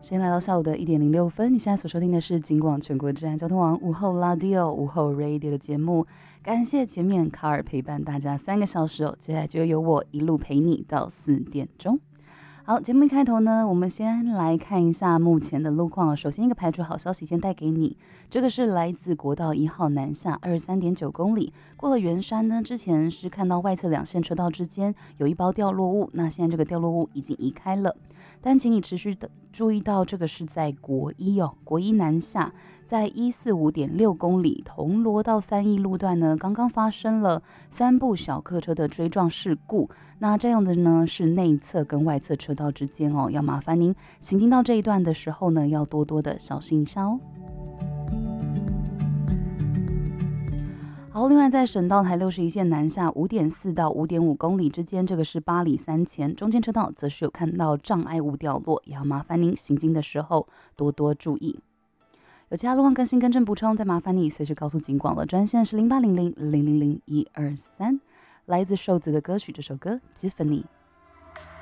时间来到下午的1:06，你现在所收听的是警广全国治安交通网午后拉 Dio 午后 Radio 的节目，感谢前面卡尔陪伴大家3个小时哦，接下来就由我一路陪你到4点钟。好，节目一开头呢，我们先来看一下目前的路况。首先一个排除好消息先带给你，这个是来自国道1号南下23.9公里，过了圆山呢，之前是看到外侧2线车道之间有一包掉落物，那现在这个掉落物已经移开了，但请你持续的注意到这个是在国一哦，国一南下，在145.6公里铜锣到3义路段呢，刚刚发生了3部小客车的追撞事故。那这样的呢是内侧跟外侧车道之间哦，要麻烦您行经到这一段的时候呢，要多多的小心一下哦。好，另外在省道台61线南下5.4到5.5公里之间，这个是8里3前，中间车道则是有看到障碍物掉落，也要麻烦您行经的时候多多注意。有其他路况更新更正补充，再麻烦你随时告诉警广了，专线是0800000123。来自瘦子的歌曲，这首歌 Tiffany。